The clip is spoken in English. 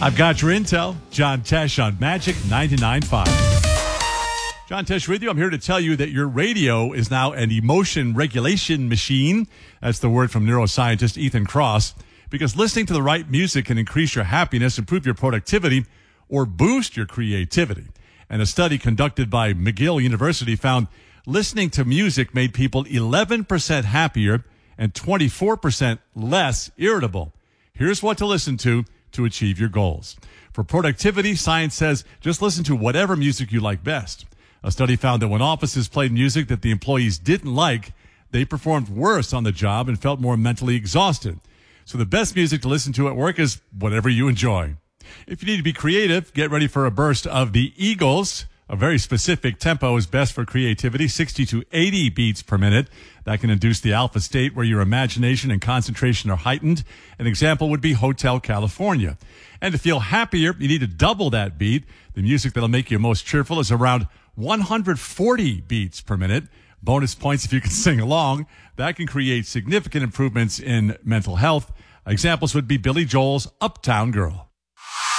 I've got your intel. John Tesh on Magic 99.5. John Tesh with you. I'm here to tell you that your radio is now an emotion regulation machine. That's the word from neuroscientist Ethan Kross. Because listening to the right music can increase your happiness, improve your productivity, or boost your creativity. And a study conducted by McGill University found listening to music made people 11% happier and 24% less irritable. Here's what to listen to achieve your goals. For productivity, science says just listen to whatever music you like best. A study found that when offices played music that the employees didn't like, they performed worse on the job and felt more mentally exhausted. So the best music to listen to at work is whatever you enjoy. If you need to be creative, get ready for a burst of the Eagles. A very specific tempo is best for creativity, 60 to 80 beats per minute. That can induce the alpha state where your imagination and concentration are heightened. An example would be Hotel California. And to feel happier, you need to double that beat. The music that'll make you most cheerful is around 140 beats per minute. Bonus points if you can sing along. That can create significant improvements in mental health. Examples would be Billy Joel's Uptown Girl.